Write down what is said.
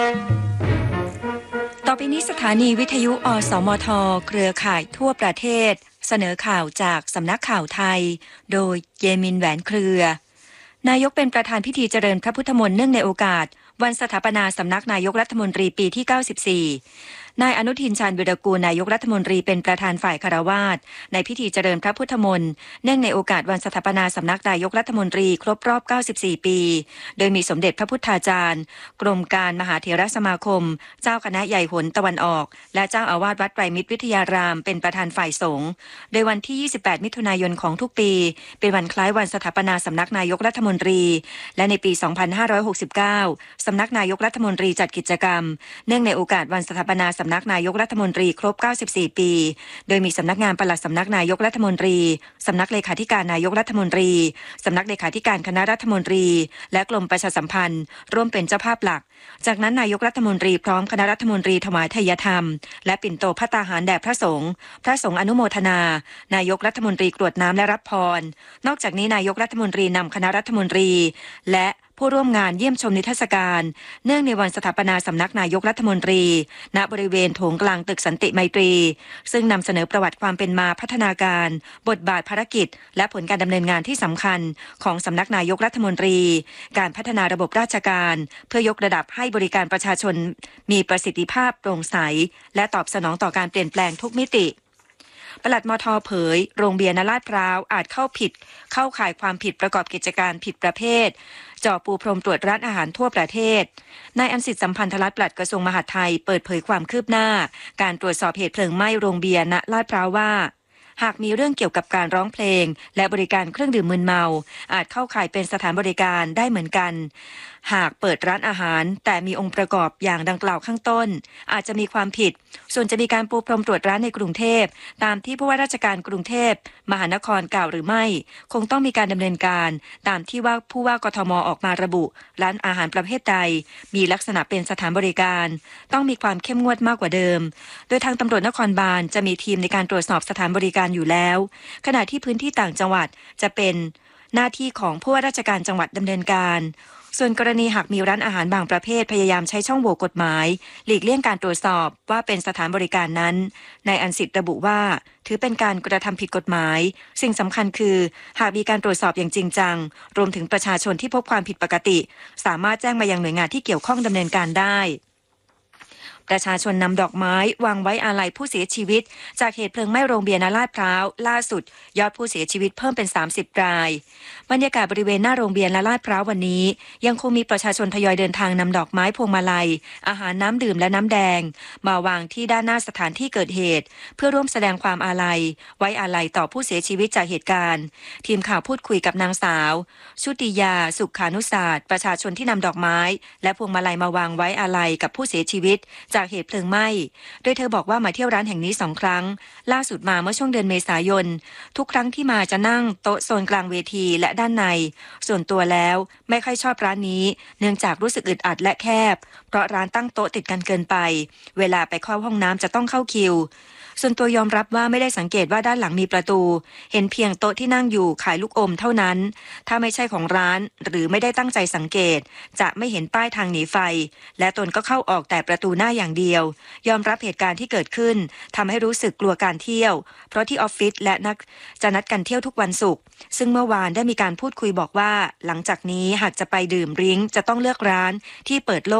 ต่อไปนี้สถานีวิทยุอสมทเครือข่ายทั่วประเทศเสนอข่าวจากสำนักข่าวไทยโดยเยมินแหวนเครือนายกเป็นประธานพิธีเจริญพระพุทธมนต์เนื่องในโอกาสวันสถาปนาสำนักนายกรัฐมนตรีปีที่94นายอนุทินชาญวิรากูลนายกรัฐมนตรีเป็นประธานฝ่ายคฤหัสถ์ในพิธีเจริญพระพุทธมนต์เนื่องในโอกาสวันสถาปนาสำนักนายกรัฐมนตรีครบรอบ94ปีโดยมีสมเด็จพระพุทธาจารย์กรมการมหาเถรสมาคมเจ้าคณะใหญ่หนตะวันออกและเจ้าอาวาสวัดไตรมิตรวิทยารามเป็นประธานฝ่ายสงฆ์โดยวันที่28มิถุนายนของทุกปีเป็นวันคล้ายวันสถาปนาสำนักนายกรัฐมนตรีและในปี2569สำนักนายกรัฐมนตรีจัดกิจกรรมเนื่องในโอกาสวันสถาปนาสำนักนายกรัฐมนตรีครบ94ปีโดยมีสำนักงานปลัดสำนักนายกรัฐมนตรีสำนักเลขาธิการนายกรัฐมนตรีสำนักเลขาธิการคณะรัฐมนตรีและกรมประชาสัมพันธ์ร่วมเป็นเจ้าภาพหลักจากนั้นนายกรัฐมนตรีพร้อมคณะรัฐมนตรีถวายทายธรรมและปิ่นโตภัตตาหารแด่พระสงฆ์อนุโมทนานายกรัฐมนตรีกรวดน้ำและรับพรนอกจากนี้นายกรัฐมนตรีนำคณะรัฐมนตรีและผู้ร่วมงานเยี่ยมชมนิทรรศการเนื่องในวันสถาปนาสำนักนายกรัฐมนตรีณบริเวณโถงกลางตึกสันติไมตรีซึ่งนำเสนอประวัติความเป็นมาพัฒนาการบทบาทภารกิจและผลการดำเนินงานที่สำคัญของสำนักนายกรัฐมนตรีการพัฒนาระบบราชการเพื่อยกระดับให้บริการประชาชนมีประสิทธิภาพโปร่งใสและตอบสนองต่อการเปลี่ยนแปลงทุกมิติปลัดมท.เผยโรงเบียร์ณลาดพร้าวอาจเข้าข่ายความผิดประกอบกิจการผิดประเภทจ่อปูพรมตรวจร้านอาหารทั่วประเทศนายอันสิทธิ์สัมพันธรัตน์ปลัดกระทรวงมหาดไทยเปิดเผยความคืบหน้าการตรวจสอบเหตุเพลิงไหม้โรงเบียร์ณลาดพร้าวว่าหากมีเรื่องเกี่ยวกับการร้องเพลงและบริการเครื่องดื่มมึนเมาอาจเข้าข่ายเป็นสถานบริการได้เหมือนกันหากเปิดร้านอาหารแต่มีองค์ประกอบอย่างดังกล่าวข้างต้นอาจจะมีความผิดส่วนจะมีการปูพรมตรวจร้านในกรุงเทพตามที่ผู้ว่าราชการกรุงเทพมหานครกล่าวหรือไม่คงต้องมีการดำเนินการตามที่ว่าผู้ว่ากทมออกมาระบุร้านอาหารประเภทใดมีลักษณะเป็นสถานบริการต้องมีความเข้มงวดมากกว่าเดิมโดยทางตำรวจนครบาลจะมีทีมในการตรวจสอบสถานบริการอยู่แล้วขณะที่พื้นที่ต่างจังหวัดจะเป็นหน้าที่ของผู้ว่าราชการจังหวัดดำเนินการส่วนกรณีหากมีร้านอาหารบางประเภทพยายามใช้ช่องโหว่กฎหมายหลีกเลี่ยงการตรวจสอบว่าเป็นสถานบริการนั้นนายอันสิทธิ์ระบุว่าถือเป็นการกระทำผิดกฎหมายสิ่งสำคัญคือหากมีการตรวจสอบอย่างจริงจังรวมถึงประชาชนที่พบความผิดปกติสามารถแจ้งมายังหน่วยงานที่เกี่ยวข้องดำเนินการได้ประชาชนนำดอกไม้วางไว้อาลัยผู้เสียชีวิตจากเหตุเพลิงไหม้โรงเบียร์ณลาดพร้าวล่าสุดยอดผู้เสียชีวิตเพิ่มเป็น30รายบรรยากาศบริเวณหน้าโรงเบียร์ณลาดพร้าววันนี้ยังคงมีประชาชนทยอยเดินทางนำดอกไม้พวงมาลัยอาหารน้ำดื่มและน้ำแดงมาวางที่ด้านหน้าสถานที่เกิดเหตุเพื่อร่วมแสดงความอาลัยไว้อาลัยต่อผู้เสียชีวิตจากเหตุการณ์ทีมข่าวพูดคุยกับนางสาวชุติยาสุขานุศาสตร์ประชาชนที่นำดอกไม้และพวงมาลัยมาวางไว้อาลัยกับผู้เสียชีวิตจากเหตุเพลิงไหม้โดยเธอบอกว่ามาเที่ยวร้านแห่งนี้2ครั้งล่าสุดมาเมื่อช่วงเดือนเมษายนทุกครั้งที่มาจะนั่งโต๊ะโซนกลางเวทีและด้านในส่วนตัวแล้วไม่ค่อยชอบร้านนี้เนื่องจากรู้สึกอึดอัดและแคบเพราะร้านตั้งโต๊ะติดกันเกินไปเวลาไปเข้าห้องน้ำจะต้องเข้าคิวส่วนตัวยอมรับว่าไม่ได้สังเกตว่าด้านหลังมีประตูเห็นเพียงโต๊ะที่นั่งอยู่ขายลูกอมเท่านั้นถ้าไม่ใช่ของร้านหรือไม่ได้ตั้งใจสังเกตจะไม่เห็นป้ายทางหนีไฟและตนก็เข้าออกแต่ประตูหน้าอย่างเดียวยอมรับเหตุการณ์ที่เกิดขึ้นทำให้รู้สึกกลัวการเที่ยวเพราะที่ออฟฟิศและจะนัดกันเที่ยวทุกวันศุกร์ซึ่งเมื่อวานได้มีการพูดคุยบอกว่าหลังจากนี้หากจะไปดื่มดริงก์จะต้องเลือกร้านที่เปิดโล่ง